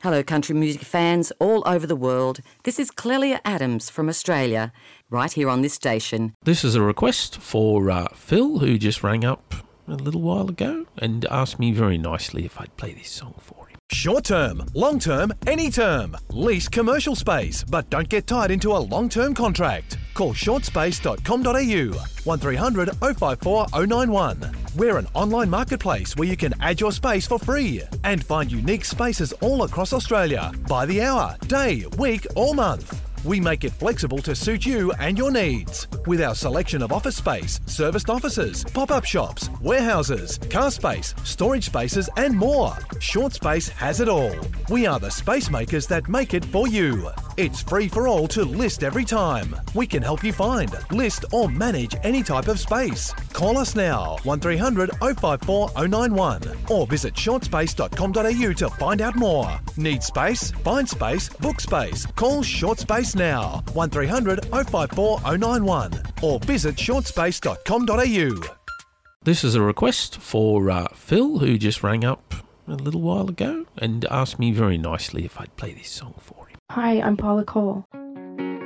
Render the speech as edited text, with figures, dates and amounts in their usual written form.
Hello, country music fans all over the world. This is Clelia Adams from Australia, right here on this station. This is a request for Phil, who just rang up a little while ago and asked me very nicely if I'd play this song for him. Short term, long term, any term. Lease commercial space, but don't get tied into a long-term contract. Call shortspace.com.au 1300 054 091. We're an online marketplace where you can add your space for free and find unique spaces all across Australia by the hour, day, week or month. We make it flexible to suit you and your needs. With our selection of office space, serviced offices, pop-up shops, warehouses, car space, storage spaces and more. Short Space has it all. We are the space makers that make it for you. It's free for all to list every time. We can help you find, list or manage any type of space. Call us now, 1300 054 091 or visit shortspace.com.au to find out more. Need space? Find space, book space. Call Short Space now, 1300 054 091 or visit shortspace.com.au. This is a request for Phil, who just rang up a little while ago and asked me very nicely if I'd play this song for him. Hi, I'm Paula Cole.